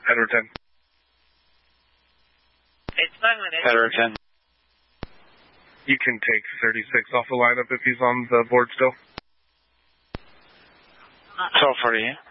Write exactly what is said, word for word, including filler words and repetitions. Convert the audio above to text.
Edward ten. It's fine with it. Edward ten. You can take thirty-six off the lineup if he's on the board still. twelve forty.